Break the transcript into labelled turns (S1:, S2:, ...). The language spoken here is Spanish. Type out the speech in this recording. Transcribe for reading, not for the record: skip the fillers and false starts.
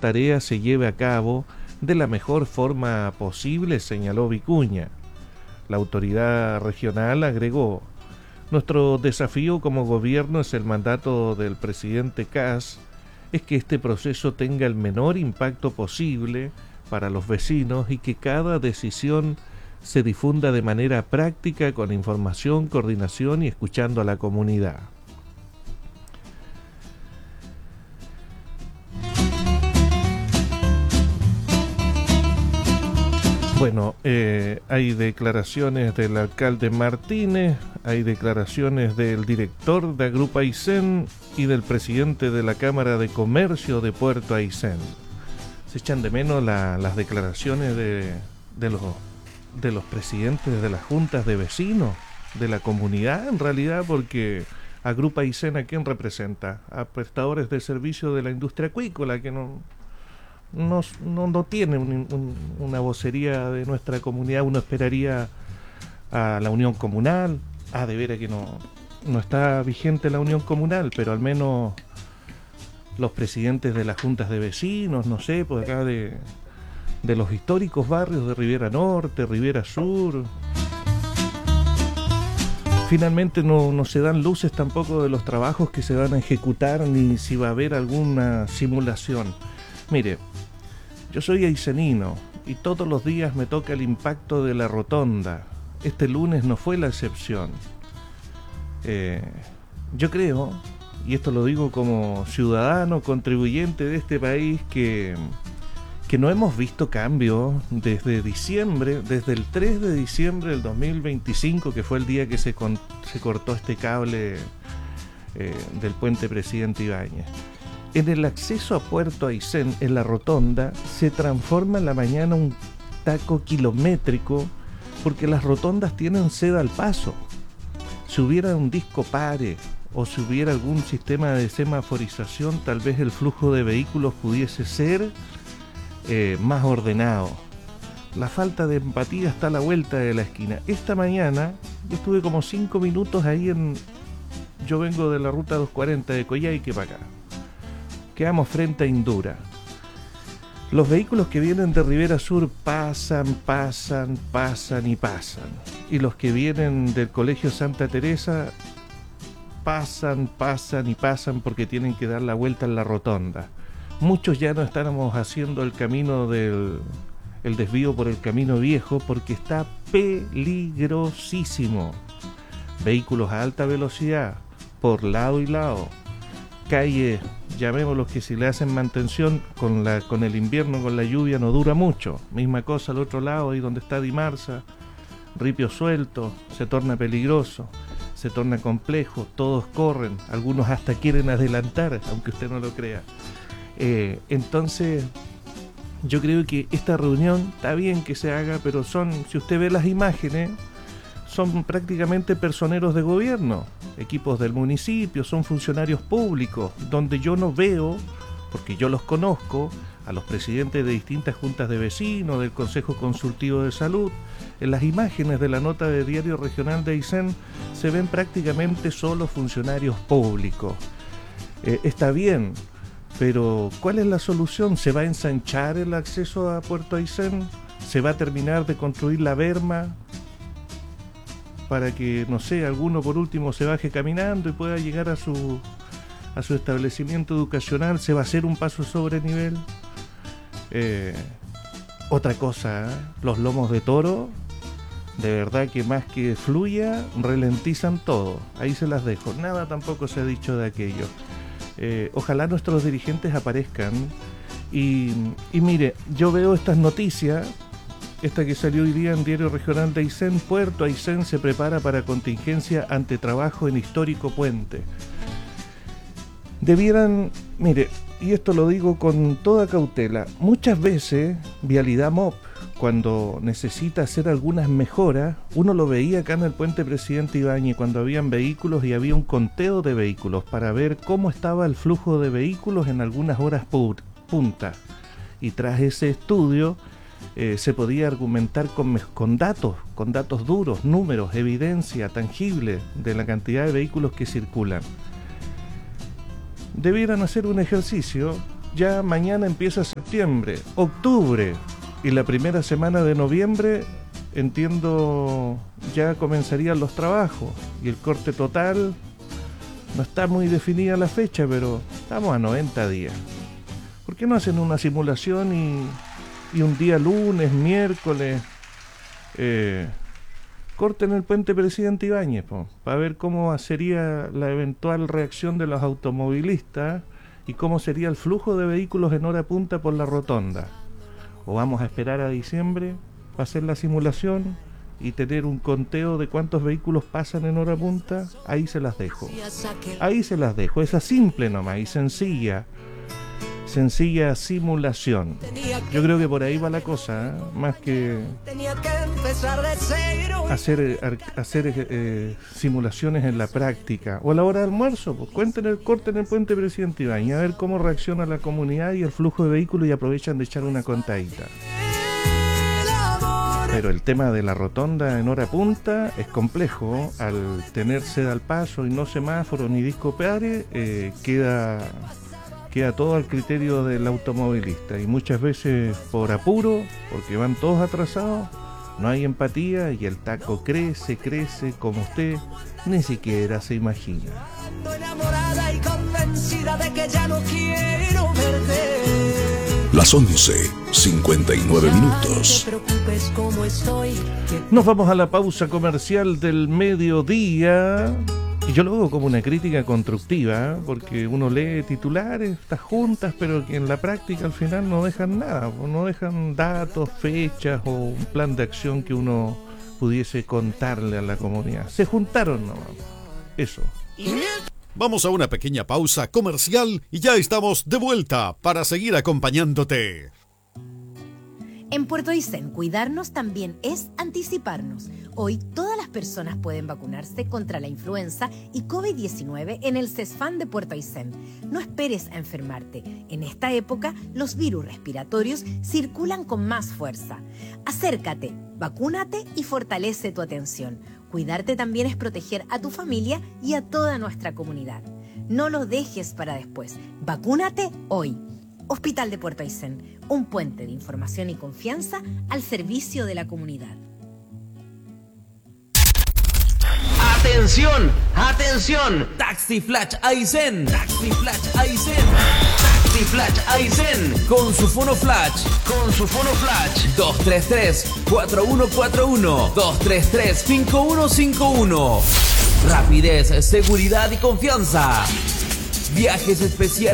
S1: tarea se lleve a cabo de la mejor forma posible, señaló Vicuña. La autoridad regional agregó: nuestro desafío como gobierno es el mandato del presidente Kast, es que este proceso tenga el menor impacto posible para los vecinos y que cada decisión se difunda de manera práctica con información, coordinación y escuchando a la comunidad. Bueno, hay declaraciones del alcalde Martínez, hay declaraciones del director de Agrupa Aysén y del presidente de la Cámara de Comercio de Puerto Aysén. Se echan de menos las declaraciones de los presidentes de las juntas de vecinos, de la comunidad en realidad, porque Agrupa Aysén, ¿a quién representa? A prestadores de servicio de la industria acuícola, que no tiene una vocería de nuestra comunidad. Uno esperaría a la unión comunal. De veras que no está vigente la unión comunal, pero al menos los presidentes de las juntas de vecinos, no sé, pues acá de los históricos barrios de Ribera Norte, Ribera Sur. Finalmente no se dan luces tampoco de los trabajos que se van a ejecutar, ni si va a haber alguna simulación. Mire, yo soy aysenino y todos los días me toca el impacto de la rotonda. Este lunes no fue la excepción. Yo creo, y esto lo digo como ciudadano contribuyente de este país, que no hemos visto cambio desde diciembre, desde el 3 de diciembre del 2025, que fue el día que se cortó este cable del puente Presidente Ibáñez. En el acceso a Puerto Aysén, en la rotonda, se transforma en la mañana un taco kilométrico, porque las rotondas tienen seda al paso. Si hubiera un disco pare o si hubiera algún sistema de semaforización, tal vez el flujo de vehículos pudiese ser más ordenado. La falta de empatía está a la vuelta de la esquina. Esta mañana yo estuve como 5 minutos ahí yo vengo de la ruta 240 de Coyhaique para acá. Quedamos frente a Indura. Los vehículos que vienen de Ribera Sur pasan. Y los que vienen del Colegio Santa Teresa pasan porque tienen que dar la vuelta en la rotonda. Muchos ya no estamos haciendo el camino el desvío por el camino viejo, porque está peligrosísimo. Vehículos a alta velocidad por lado y lado. Calles, llamémoslos, que si le hacen mantención con el invierno, con la lluvia, no dura mucho. Misma cosa al otro lado, ahí donde está Dimarsa, ripio suelto, se torna peligroso, se torna complejo, todos corren, algunos hasta quieren adelantar, aunque usted no lo crea. Entonces, yo creo que esta reunión está bien que se haga, pero si usted ve las imágenes, son prácticamente personeros de gobierno, equipos del municipio, son funcionarios públicos, donde yo no veo, porque yo los conozco, a los presidentes de distintas juntas de vecinos, del Consejo Consultivo de Salud. En las imágenes de la nota de Diario Regional de Aysén se ven prácticamente solo funcionarios públicos. Está bien, pero ¿cuál es la solución? ¿Se va a ensanchar el acceso a Puerto Aysén? ¿Se va a terminar de construir la berma para que, no sé, alguno por último se baje caminando y pueda llegar a su establecimiento educacional? ¿Se va a hacer un paso sobre nivel? Otra cosa, los lomos de toro, de verdad que más que fluya, ralentizan todo. Ahí se las dejo. Nada tampoco se ha dicho de aquello. Ojalá nuestros dirigentes aparezcan. Y mire, yo veo estas noticias, esta que salió hoy día en Diario Regional de Aysén: Puerto Aysén se prepara para contingencia ante trabajo en histórico puente. Debieran, mire, y esto lo digo con toda cautela, muchas veces Vialidad MOP, cuando necesita hacer algunas mejoras, uno lo veía acá en el puente Presidente Ibáñez, cuando habían vehículos y había un conteo de vehículos para ver cómo estaba el flujo de vehículos en algunas horas punta. Y tras ese estudio se podía argumentar con datos duros, números, evidencia tangible de la cantidad de vehículos que circulan. Debieran hacer un ejercicio ya mañana empieza septiembre, octubre y la primera semana de noviembre, entiendo, ya comenzarían los trabajos y el corte total. No está muy definida la fecha, pero estamos a 90 días. ¿Por qué no hacen una simulación y un día lunes, miércoles, corten el puente Presidente Ibáñez, para ver cómo sería la eventual reacción de los automovilistas y cómo sería el flujo de vehículos en hora punta por la rotonda? ¿O vamos a esperar a diciembre para hacer la simulación y tener un conteo de cuántos vehículos pasan en hora punta? Ahí se las dejo. Esa simple nomás y sencilla simulación. Yo creo que por ahí va la cosa, ¿eh? Más que hacer simulaciones en la práctica o a la hora de almuerzo, pues cuenten el corte en el puente Presidente Ibáñez, a ver cómo reacciona la comunidad y el flujo de vehículos y aprovechan de echar una contadita. Pero el tema de la rotonda en hora punta es complejo. Al tener seda al paso y no semáforo ni disco pare, queda todo al criterio del automovilista y muchas veces por apuro, porque van todos atrasados, no hay empatía y el taco crece como usted ni siquiera se imagina.
S2: Las 11:59 minutos.
S1: Nos vamos a la pausa comercial del mediodía. Y yo lo hago como una crítica constructiva, porque uno lee titulares, estas juntas, pero que en la práctica al final no dejan nada, no dejan datos, fechas o un plan de acción que uno pudiese contarle a la comunidad. Se juntaron nomás. Eso.
S2: Vamos a una pequeña pausa comercial y ya estamos de vuelta para seguir acompañándote.
S3: En Puerto Aysén, cuidarnos también es anticiparnos. Hoy todas las personas pueden vacunarse contra la influenza y COVID-19 en el CESFAM de Puerto Aysén. No esperes a enfermarte. En esta época, los virus respiratorios circulan con más fuerza. Acércate, vacúnate y fortalece tu atención. Cuidarte también es proteger a tu familia y a toda nuestra comunidad. No lo dejes para después. Vacúnate hoy. Hospital de Puerto Aysén, un puente de información y confianza al servicio de la comunidad.
S4: ¡Atención! ¡Atención! Taxi Flash Aysén. Taxi Flash Aysén. Taxi Flash Aysén. Con su fono flash. 233-4141. 233-5151. Rapidez, seguridad y confianza. Viajes especiales